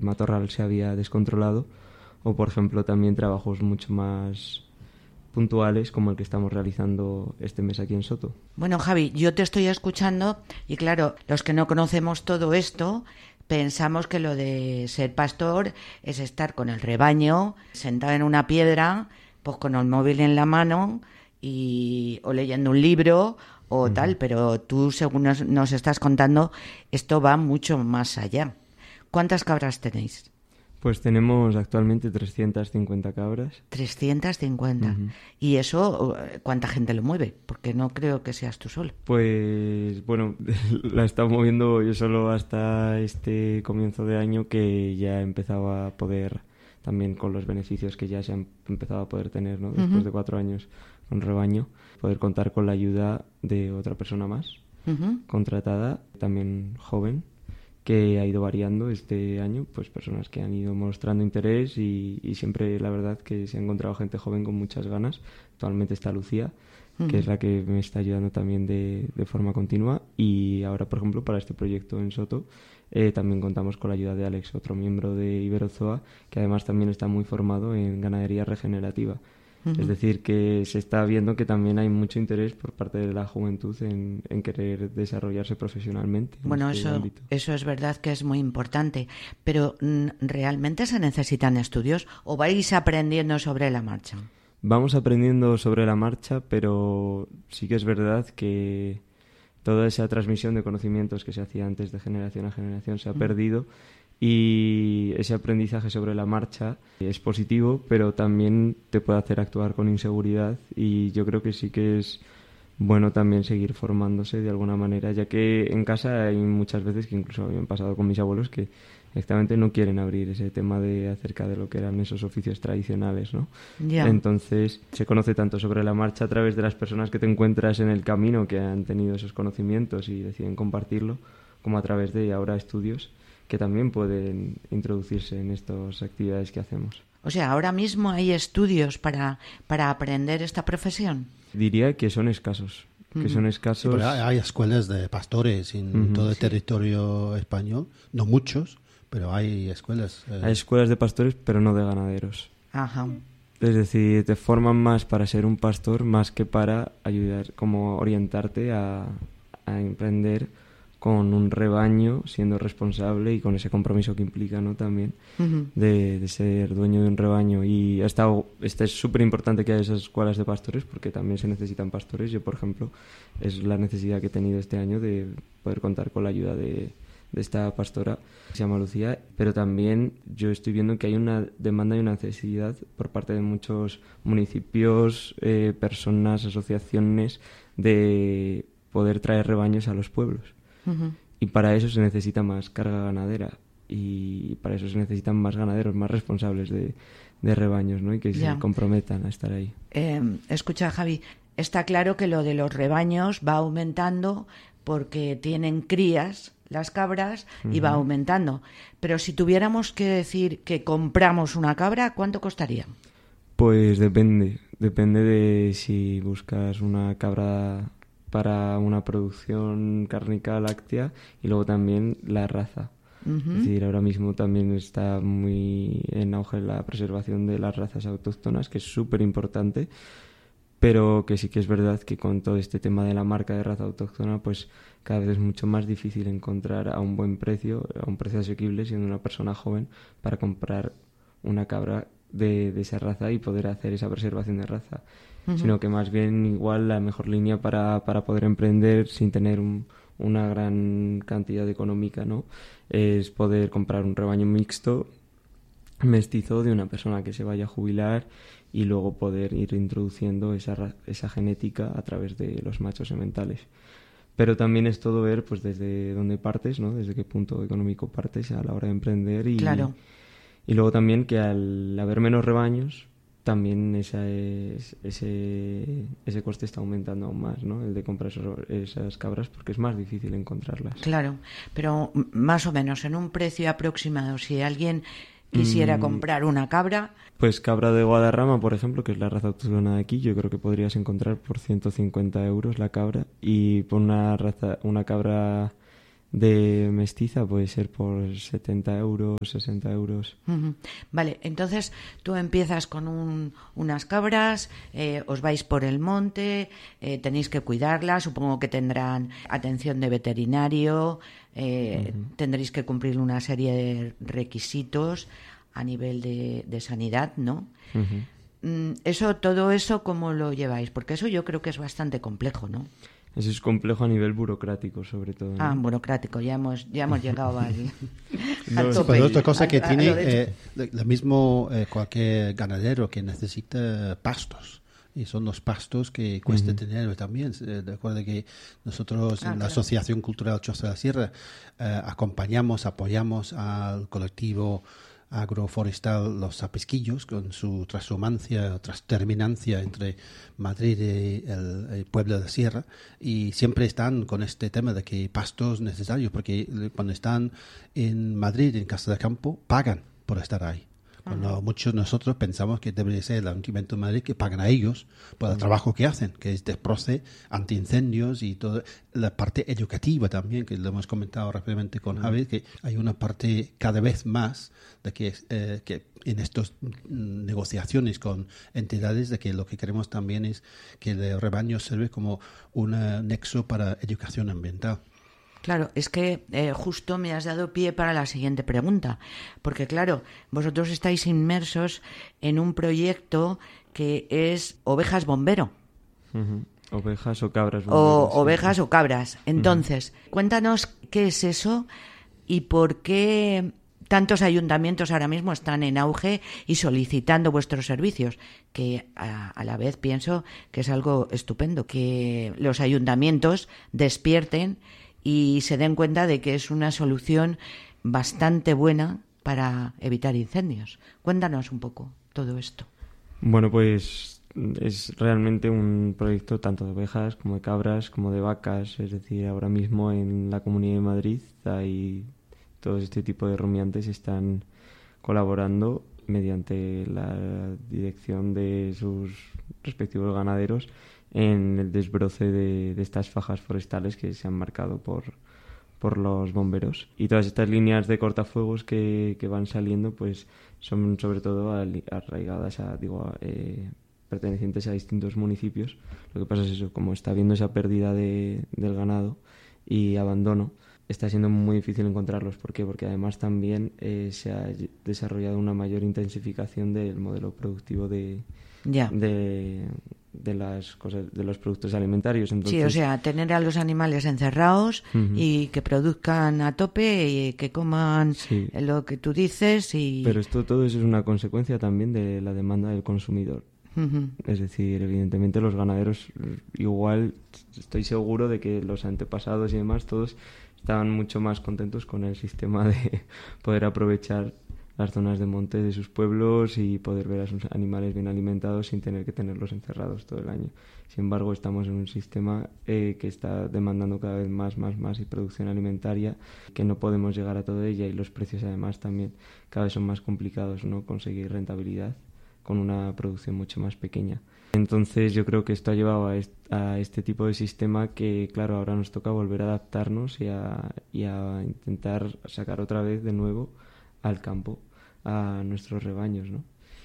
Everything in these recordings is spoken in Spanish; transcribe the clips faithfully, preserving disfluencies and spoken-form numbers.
el matorral se había descontrolado, o por ejemplo también trabajos mucho más puntuales como el que estamos realizando este mes aquí en Soto. Bueno, Javi, yo te estoy escuchando y claro, los que no conocemos todo esto pensamos que lo de ser pastor es estar con el rebaño sentado en una piedra, pues con el móvil en la mano y o leyendo un libro o uh-huh. tal, pero tú, según nos, nos estás contando, esto va mucho más allá. ¿Cuántas cabras tenéis? Pues tenemos actualmente trescientas cincuenta cabras. trescientas cincuenta. Uh-huh. ¿Y eso cuánta gente lo mueve? Porque no creo que seas tú solo. Pues, bueno, la he estado moviendo yo solo hasta este comienzo de año, que ya he empezado a poder, también con los beneficios que ya se han empezado a poder tener, ¿no? Después uh-huh. de cuatro años con rebaño, poder contar con la ayuda de otra persona más, uh-huh. contratada, también joven, que ha ido variando este año, pues personas que han ido mostrando interés y, y siempre la verdad que se ha encontrado gente joven con muchas ganas. Actualmente está Lucía, uh-huh. que es la que me está ayudando también de, de forma continua, y ahora, por ejemplo, para este proyecto en Soto eh, también contamos con la ayuda de Alex, otro miembro de Iberozoa, que además también está muy formado en ganadería regenerativa. Uh-huh. Es decir, que se está viendo que también hay mucho interés por parte de la juventud en, en querer desarrollarse profesionalmente. Bueno, este eso, eso es verdad que es muy importante, pero ¿realmente se necesitan estudios o vais aprendiendo sobre la marcha? Vamos aprendiendo sobre la marcha, pero sí que es verdad que toda esa transmisión de conocimientos que se hacía antes de generación a generación se ha uh-huh. perdido. Y ese aprendizaje sobre la marcha es positivo, pero también te puede hacer actuar con inseguridad, y yo creo que sí que es bueno también seguir formándose de alguna manera, ya que en casa hay muchas veces, que incluso me han pasado con mis abuelos, que directamente no quieren abrir ese tema de acerca de lo que eran esos oficios tradicionales, ¿no? Yeah. Entonces se conoce tanto sobre la marcha a través de las personas que te encuentras en el camino, que han tenido esos conocimientos y deciden compartirlo, como a través de ahora estudios que también pueden introducirse en estas actividades que hacemos. O sea, ¿ahora mismo hay estudios para, para aprender esta profesión? Diría que son escasos. Que uh-huh. son escasos. Sí, pero hay escuelas de pastores en uh-huh. todo el sí. territorio español, no muchos, pero hay escuelas. Eh... Hay escuelas de pastores, pero no de ganaderos. Ajá. Es decir, te forman más para ser un pastor, más que para ayudar, como orientarte a, a emprender con un rebaño, siendo responsable y con ese compromiso que implica, ¿no? También uh-huh. de, de ser dueño de un rebaño. Y ha estado, este es súper importante que haya esas escuelas de pastores, porque también se necesitan pastores. Yo, por ejemplo, es la necesidad que he tenido este año de poder contar con la ayuda de, de esta pastora, que se llama Lucía, pero también yo estoy viendo que hay una demanda y una necesidad por parte de muchos municipios, eh, personas, asociaciones, de poder traer rebaños a los pueblos. Uh-huh. Y para eso se necesita más carga ganadera, y para eso se necesitan más ganaderos, más responsables de, de rebaños, ¿no? Y que ya. se comprometan a estar ahí. Eh, escucha, Javi, está claro que lo de los rebaños va aumentando porque tienen crías las cabras uh-huh. y va aumentando. Pero si tuviéramos que decir que compramos una cabra, ¿cuánto costaría? Pues depende, depende de si buscas una cabra para una producción cárnica láctea y luego también la raza. Uh-huh. Es decir, ahora mismo también está muy en auge la preservación de las razas autóctonas, que es súper importante, pero que sí que es verdad que con todo este tema de la marca de raza autóctona, pues cada vez es mucho más difícil encontrar a un buen precio, a un precio asequible, siendo una persona joven, para comprar una cabra de, de esa raza y poder hacer esa preservación de raza. Uh-huh. Sino que más bien igual la mejor línea para, para poder emprender sin tener un, una gran cantidad económica, ¿no? Es poder comprar un rebaño mixto, mestizo, de una persona que se vaya a jubilar, y luego poder ir introduciendo esa, esa genética a través de los machos sementales. Pero también es todo ver pues desde dónde partes, ¿no? Desde qué punto económico partes a la hora de emprender, y, claro. y luego también que al haber menos rebaños, también esa es, ese, ese coste está aumentando aún más, ¿no? El de comprar esos, esas cabras, porque es más difícil encontrarlas. Claro, pero más o menos en un precio aproximado, si alguien quisiera mm. comprar una cabra... Pues cabra de Guadarrama, por ejemplo, que es la raza autóctona de aquí, yo creo que podrías encontrar por ciento cincuenta euros la cabra, y por una raza, una cabra de mestiza puede ser por setenta euros, sesenta euros. Uh-huh. Vale, entonces tú empiezas con un, unas cabras, eh, os vais por el monte, eh, tenéis que cuidarlas, supongo que tendrán atención de veterinario, eh, uh-huh. tendréis que cumplir una serie de requisitos a nivel de, de sanidad, ¿no? Uh-huh. Eso, todo eso, ¿cómo lo lleváis? Porque eso yo creo que es bastante complejo, ¿no? Eso es complejo a nivel burocrático, sobre todo, ¿no? Ah, burocrático, ya hemos ya hemos llegado al, no, al tope. Pero otra cosa que a, a, tiene, a eh, lo mismo eh, cualquier ganadero que necesita pastos. Y son los pastos que cuesta uh-huh. tener también. Recuerda que nosotros ah, en la claro. Asociación Cultural Choza de la Sierra eh, acompañamos, apoyamos al colectivo agroforestal Los Zapisquillos con su transhumancia, transterminancia entre Madrid y el, el pueblo de la Sierra, y siempre están con este tema de que pastos necesarios, porque cuando están en Madrid, en Casa de Campo, pagan por estar ahí. Cuando uh-huh. muchos de nosotros pensamos que debería ser el Ayuntamiento de Madrid que pagan a ellos por el uh-huh. trabajo que hacen, que es desproce, antiincendios y toda la parte educativa también, que lo hemos comentado rápidamente con uh-huh. Javi, que hay una parte cada vez más de que, eh, que en estas negociaciones con entidades de que lo que queremos también es que el rebaño sirve como un nexo para educación ambiental. Claro, es que eh, justo me has dado pie para la siguiente pregunta, porque claro, vosotros estáis inmersos en un proyecto que es Ovejas Bombero. Uh-huh. Ovejas o cabras bomberas. O sí. ovejas o cabras. Entonces, uh-huh. cuéntanos qué es eso y por qué tantos ayuntamientos ahora mismo están en auge y solicitando vuestros servicios, que a, a la vez pienso que es algo estupendo, que los ayuntamientos despierten y se den cuenta de que es una solución bastante buena para evitar incendios. Cuéntanos un poco todo esto. Bueno, pues es realmente un proyecto tanto de ovejas como de cabras como de vacas. Es decir, ahora mismo en la Comunidad de Madrid hay todo este tipo de rumiantes están colaborando mediante la dirección de sus respectivos ganaderos en el desbroce de, de estas fajas forestales que se han marcado por, por los bomberos. Y todas estas líneas de cortafuegos que, que van saliendo pues son sobre todo arraigadas a, digo, eh, pertenecientes a distintos municipios. Lo que pasa es eso, como está habiendo esa pérdida de, del ganado y abandono, está siendo muy difícil encontrarlos. ¿Por qué? Porque además también eh, se ha desarrollado una mayor intensificación del modelo productivo de, ya. de, de las cosas, de los productos alimentarios. Entonces, sí, o sea, tener a los animales encerrados uh-huh. y que produzcan a tope y que coman sí. lo que tú dices. Y... Pero esto todo eso es una consecuencia también de la demanda del consumidor. Uh-huh. Es decir, evidentemente los ganaderos, igual estoy seguro de que los antepasados y demás todos estaban mucho más contentos con el sistema de poder aprovechar las zonas de monte de sus pueblos y poder ver a sus animales bien alimentados sin tener que tenerlos encerrados todo el año. Sin embargo, estamos en un sistema eh, que está demandando cada vez más, más, más y producción alimentaria, que no podemos llegar a toda ella, y los precios además también cada vez son más complicados, ¿no? Conseguir rentabilidad con una producción mucho más pequeña. Entonces yo creo que esto ha llevado a, est- a este tipo de sistema que, claro, ahora nos toca volver a adaptarnos y a, y a intentar sacar otra vez de nuevo al campo a nuestros rebaños, ¿no?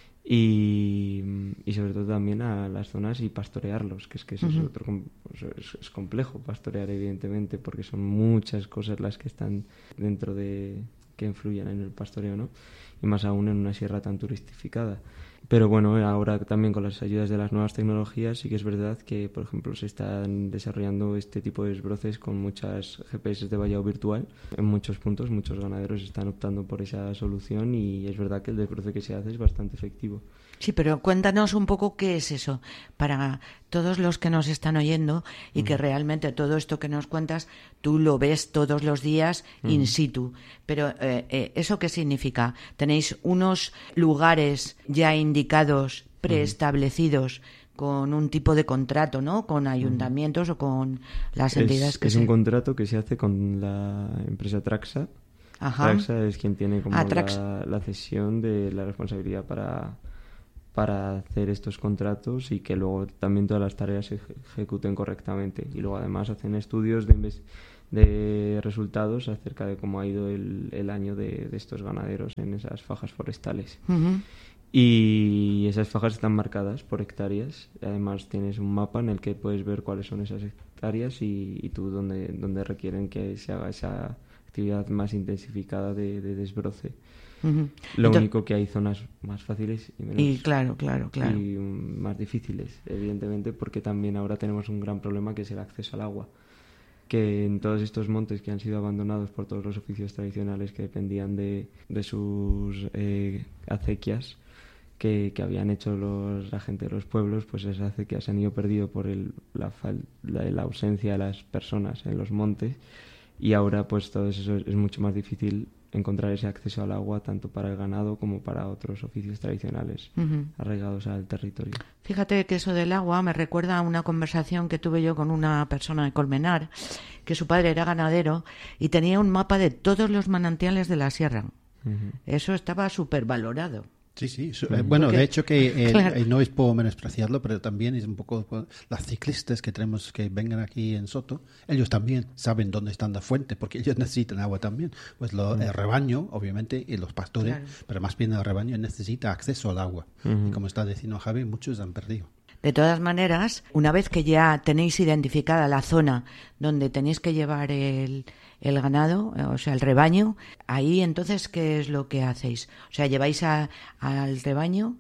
Y, y sobre todo también a las zonas y pastorearlos, que es que eso uh-huh. es otro es, es complejo pastorear, evidentemente, porque son muchas cosas las que están dentro de que influyen en el pastoreo, ¿no? Y más aún en una sierra tan turistificada. Pero bueno, ahora también con las ayudas de las nuevas tecnologías sí que es verdad que, por ejemplo, se están desarrollando este tipo de desbroces con muchas G P S de vallado virtual. En muchos puntos muchos ganaderos están optando por esa solución y es verdad que el desbroce que se hace es bastante efectivo. Sí, pero cuéntanos un poco qué es eso para todos los que nos están oyendo y mm. que realmente todo esto que nos cuentas tú lo ves todos los días mm. in situ. Pero eh, eh, ¿eso qué significa? ¿Tenéis unos lugares ya indicados, preestablecidos, mm. con un tipo de contrato, ¿no? Con ayuntamientos mm. o con las entidades es, que es se... un contrato que se hace con la empresa Traxa. Ajá. Traxa es quien tiene como ah, la, la cesión de la responsabilidad para... para hacer estos contratos y que luego también todas las tareas se ejecuten correctamente. Y luego además hacen estudios de, inves- de resultados acerca de cómo ha ido el, el año de, de estos ganaderos en esas fajas forestales. Uh-huh. Y esas fajas están marcadas por hectáreas. Además tienes un mapa en el que puedes ver cuáles son esas hectáreas y, y tú dónde, dónde requieren que se haga esa actividad más intensificada de, de desbroce. Uh-huh. Lo Entonces, único que hay zonas más fáciles y menos y claro, claro, claro. y um, más difíciles, evidentemente, porque también ahora tenemos un gran problema que es el acceso al agua. Que en todos estos montes que han sido abandonados por todos los oficios tradicionales que dependían de, de sus eh, acequias que, que habían hecho los, la gente de los pueblos, pues esas acequias se han ido perdido por el, la, la, la ausencia de las personas en los montes, y ahora pues todo eso es mucho más difícil encontrar ese acceso al agua tanto para el ganado como para otros oficios tradicionales uh-huh. arraigados al territorio. Fíjate que eso del agua me recuerda a una conversación que tuve yo con una persona de Colmenar, que su padre era ganadero y tenía un mapa de todos los manantiales de la sierra. Uh-huh. Eso estaba súper valorado. Sí, sí. Uh-huh. Bueno, Porque, de hecho que eh, claro. eh, no es por menospreciarlo, pero también es un poco las ciclistas que tenemos que vengan aquí en Soto, ellos también saben dónde están las fuentes, porque ellos necesitan agua también. Pues lo, uh-huh. el rebaño, obviamente, y los pastores, claro. pero más bien el rebaño necesita acceso al agua. Uh-huh. Y como está diciendo Javi, muchos han perdido. De todas maneras, una vez que ya tenéis identificada la zona donde tenéis que llevar el, el ganado, o sea, el rebaño, ahí entonces, ¿qué es lo que hacéis? O sea, lleváis a, al rebaño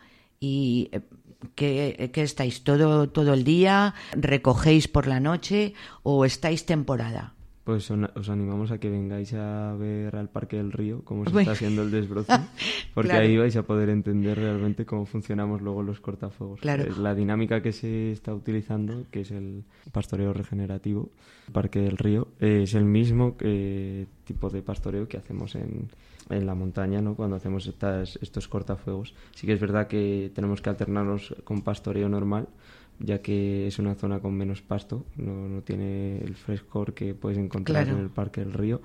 y ¿qué, qué estáis? ¿Todo, todo el día? ¿Recogéis por la noche o estáis temporada? Pues os animamos a que vengáis a ver al Parque del Río cómo se está haciendo el desbroce, porque claro. ahí vais a poder entender realmente cómo funcionamos luego los cortafuegos. Claro. La dinámica que se está utilizando, que es el pastoreo regenerativo, el Parque del Río, es el mismo que, tipo de pastoreo que hacemos en, en la montaña, ¿no? Cuando hacemos estas, estos cortafuegos. Sí que es verdad que tenemos que alternarnos con pastoreo normal, ya que es una zona con menos pasto, no, no tiene el frescor que puedes encontrar claro. en el Parque del Río,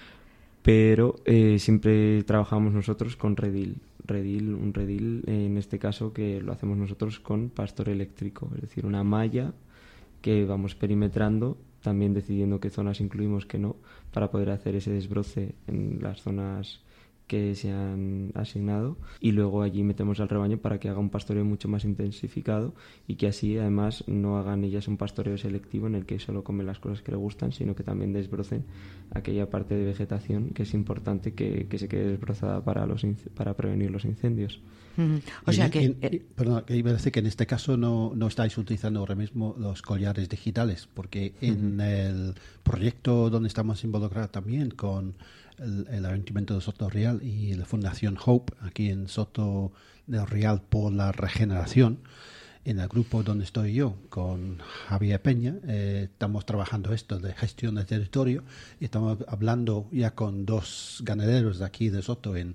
pero eh, siempre trabajamos nosotros con redil, redil, un redil en este caso que lo hacemos nosotros con pastor eléctrico, es decir, una malla que vamos perimetrando, también decidiendo qué zonas incluimos, qué no, para poder hacer ese desbroce en las zonas que se han asignado, y luego allí metemos al rebaño para que haga un pastoreo mucho más intensificado y que así además no hagan ellas un pastoreo selectivo en el que solo comen las cosas que le gustan, sino que también desbrocen aquella parte de vegetación que es importante que, que se quede desbrozada para, los, para prevenir los incendios. Mm. O sea y, que... Y, y, perdón, que iba a decir que en este caso no, no estáis utilizando ahora mismo los collares digitales, porque uh-huh. en el proyecto donde estamos involucrados también con el, el Ayuntamiento de Soto Real y la Fundación Hope, aquí en Soto del Real por la Regeneración, en el grupo donde estoy yo, con Javier Peña, eh, estamos trabajando esto de gestión de territorio y estamos hablando ya con dos ganaderos de aquí de Soto en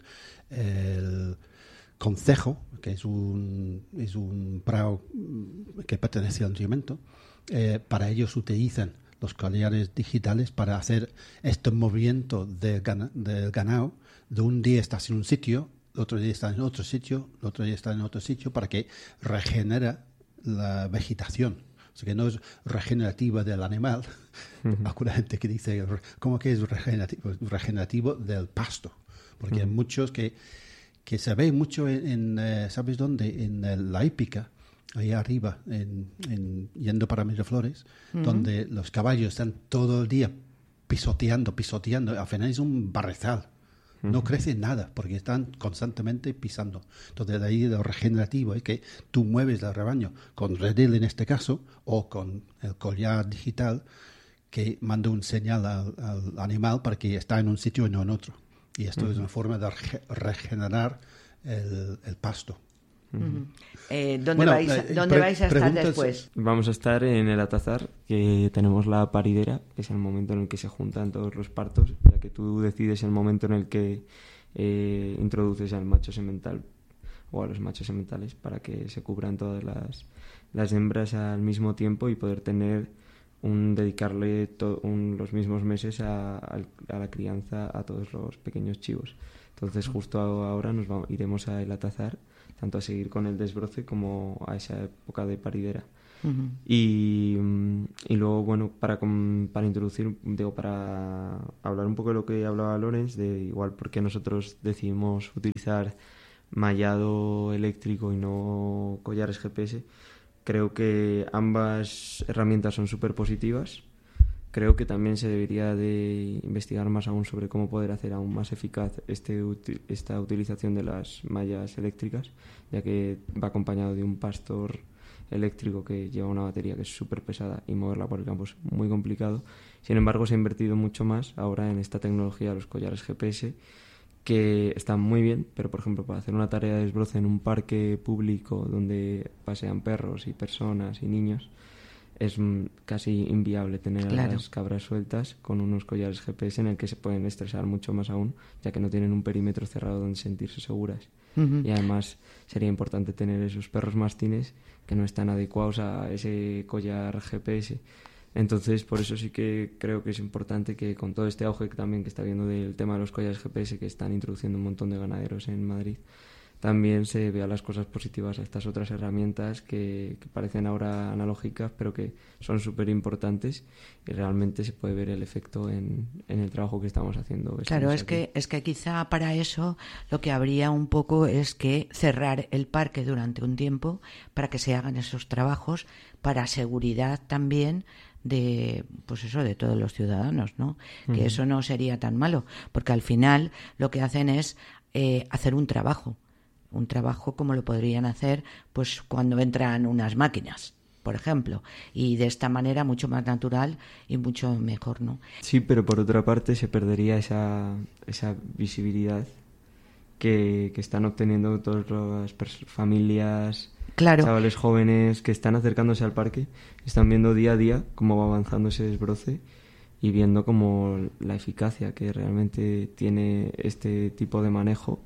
el concejo, que es un es un prado que pertenece al ayuntamiento. Eh, para ellos utilizan los collares digitales para hacer este movimiento del gana, de ganado. De un día estás en un sitio, el otro día estás en otro sitio, el otro día estás en otro sitio, para que regenera la vegetación. O sea, que no es regenerativa del animal. Uh-huh. Alguna gente que dice, ¿cómo que es regenerativo? Regenerativo del pasto. Porque uh-huh. hay muchos que que se ve mucho en, en eh, ¿sabes dónde? En el, la hípica, ahí arriba, en, en, yendo para Miraflores, uh-huh. donde los caballos están todo el día pisoteando, pisoteando. Al final es un barrezal. Uh-huh. No crece nada porque están constantemente pisando. Entonces, de ahí lo regenerativo es que tú mueves el rebaño con redil en este caso o con el collar digital que manda un señal al, al animal para que está en un sitio y no en otro. Y esto uh-huh. es una forma de rege- regenerar el, el pasto. Uh-huh. Eh, ¿Dónde, bueno, vais, eh, ¿dónde pre- vais a estar preguntas... después? Vamos a estar en el Atazar, que tenemos la paridera, que es el momento en el que se juntan todos los partos, ya que tú decides el momento en el que eh, introduces al macho semental o a los machos sementales para que se cubran todas las, las hembras al mismo tiempo y poder tener un dedicarle to, un, los mismos meses a, a, a la crianza a todos los pequeños chivos. Entonces justo ahora nos vamos, iremos a el Atazar, tanto a seguir con el desbroce como a esa época de paridera. Uh-huh. Y, y luego, bueno, para, para introducir, digo, para hablar un poco de lo que hablaba Lorenz, de igual por qué nosotros decidimos utilizar mallado eléctrico y no collares G P S, creo que ambas herramientas son súper positivas. Creo que también se debería de investigar más aún sobre cómo poder hacer aún más eficaz este, esta utilización de las mallas eléctricas, ya que va acompañado de un pastor eléctrico que lleva una batería que es súper pesada y moverla por el campo es muy complicado. Sin embargo, se ha invertido mucho más ahora en esta tecnología de los collares G P S, que están muy bien, pero por ejemplo para hacer una tarea de desbroce en un parque público donde pasean perros y personas y niños, es casi inviable tener claro. a las cabras sueltas con unos collares G P S en el que se pueden estresar mucho más aún, ya que no tienen un perímetro cerrado donde sentirse seguras. Uh-huh. Y además sería importante tener esos perros mastines que no están adecuados a ese collar G P S. Entonces, por eso sí que creo que es importante que con todo este auge que también que está viendo del tema de los collares G P S que están introduciendo un montón de ganaderos en Madrid, también se vean las cosas positivas a estas otras herramientas que, que parecen ahora analógicas, pero que son súper importantes y realmente se puede ver el efecto en, en el trabajo que estamos haciendo. Claro, es que, es que quizá para eso lo que habría un poco es que cerrar el parque durante un tiempo para que se hagan esos trabajos para seguridad también de, pues eso, de todos los ciudadanos, ¿no? Uh-huh. Que eso no sería tan malo, porque al final lo que hacen es eh, hacer un trabajo. Un trabajo como lo podrían hacer pues cuando entran unas máquinas, por ejemplo, y de esta manera mucho más natural y mucho mejor, ¿no? Sí, pero por otra parte se perdería esa, esa visibilidad que, que están obteniendo todas las pers- familias, claro. chavales jóvenes que están acercándose al parque, están viendo día a día cómo va avanzando ese desbroce y viendo como la eficacia que realmente tiene este tipo de manejo.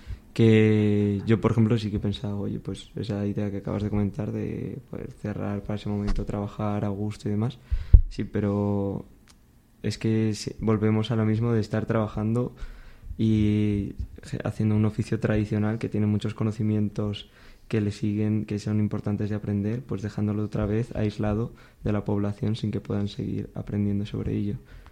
Que yo, por ejemplo, sí que he pensado, oye, pues esa idea que acabas de comentar de poder cerrar para ese momento, trabajar a gusto y demás, sí, pero es que volvemos a lo mismo de estar trabajando y haciendo un oficio tradicional que tiene muchos conocimientos que le siguen, que son importantes de aprender, pues dejándolo otra vez aislado de la población sin que puedan seguir aprendiendo sobre ello.